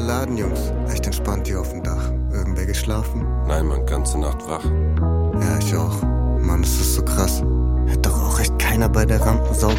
Laden, Jungs. Echt entspannt hier auf dem Dach. Irgendwer geschlafen? Nein, Mann, ganze Nacht wach. Ja, ich auch. Mann, das ist so krass. Hat doch auch echt keiner bei der Rampensau